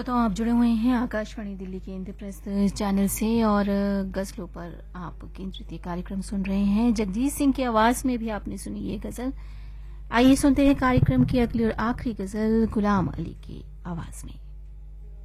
श्रोताओं, आप जुड़े हुए हैं आकाशवाणी दिल्ली के इंद्रप्रस्थ चैनल से और गजलों पर आप केंद्रित ये कार्यक्रम सुन रहे हैं। जगजीत सिंह की आवाज में भी आपने सुनी ये गजल। आइए सुनते हैं कार्यक्रम की अगली और आखिरी गजल गुलाम अली की आवाज में।